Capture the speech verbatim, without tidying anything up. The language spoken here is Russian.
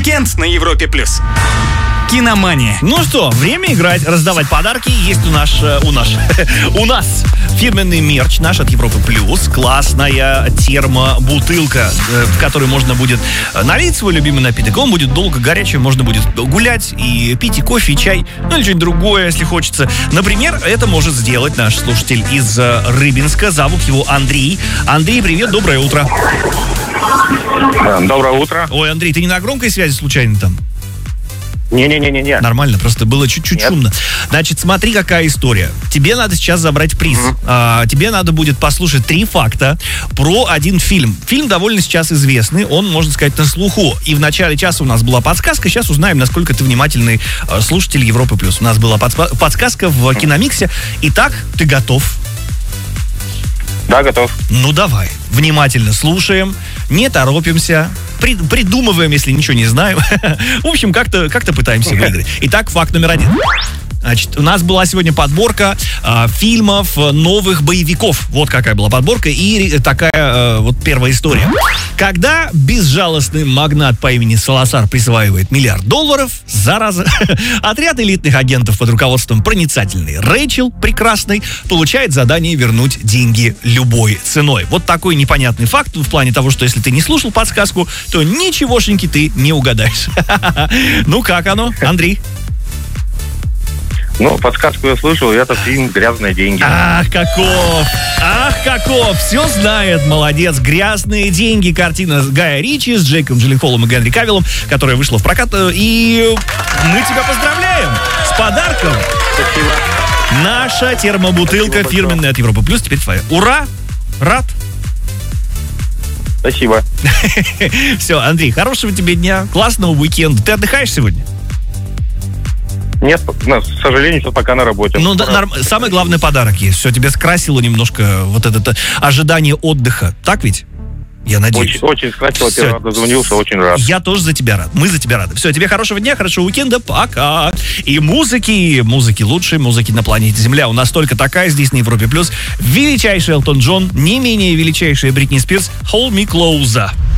Уикенд на Европе плюс. Киномания. Ну что, время играть, раздавать подарки. Есть у нас, у нас, у нас фирменный мерч наш от Европы Плюс. Классная термобутылка, в которой можно будет налить свой любимый напиток. Он будет долго горячий, можно будет гулять и пить и кофе, и чай, ну или что-нибудь другое, если хочется. Например, это может сделать наш слушатель из Рыбинска. Зовут его Андрей. Андрей, привет, доброе утро. Доброе утро. Ой, Андрей, ты не на громкой связи случайно там? Не-не-не-не. Нормально, просто было чуть-чуть Нет. шумно. Значит, смотри, какая история. Тебе надо сейчас забрать приз. Мгм. А, тебе надо будет послушать три факта про один фильм. Фильм довольно сейчас известный, он, можно сказать, на слуху. И в начале часа у нас была подсказка. Сейчас узнаем, насколько ты внимательный э, слушатель Европы Плюс. У нас была подспа- подсказка в Киномиксе. Итак, ты готов? Да, готов. Ну давай, внимательно слушаем, не торопимся, при- придумываем, если ничего не знаем. В общем, как-то, как-то пытаемся выиграть. Итак, факт номер один. Значит, у нас была сегодня подборка э, фильмов э, новых боевиков. Вот какая была подборка и такая э, вот первая история. Когда безжалостный магнат по имени Саласар присваивает миллиард долларов, зараза, отряд элитных агентов под руководством проницательной Рэйчел, прекрасной, получает задание вернуть деньги любой ценой. Вот такой непонятный факт в плане того, что если ты не слушал подсказку, то ничегошеньки ты не угадаешь. Ну как оно, Андрей? Ну, подсказку я слышал, это фильм «Грязные деньги». Ах, каков! Ах, каков! Все знает, молодец. «Грязные деньги». Картина Гая Ричи с Джейком Джилленхолом и Генри Кавиллом, которая вышла в прокат. И мы тебя поздравляем с подарком. Спасибо. Наша термобутылка Спасибо фирменная от Европы Плюс теперь твоя. Ура! Рад? Спасибо. Все, Андрей, хорошего тебе дня, классного уикенда. Ты отдыхаешь сегодня? Нет, ну, к сожалению, сейчас пока на работе. Ну, да, норм- самый главный подарок есть. Все, тебе скрасило немножко вот это э, ожидание отдыха. Так ведь? Я надеюсь. Очень, очень скрасил, Всё. я дозвонился, очень рад. Я тоже за тебя рад. Мы за тебя рады. Все, тебе хорошего дня, хорошего уикенда. Пока. И музыки, музыки лучшей, музыки на планете Земля. У нас только такая здесь на Европе Плюс. Величайший Элтон Джон, не менее величайшая Бритни Спирс. Hold Me Closer.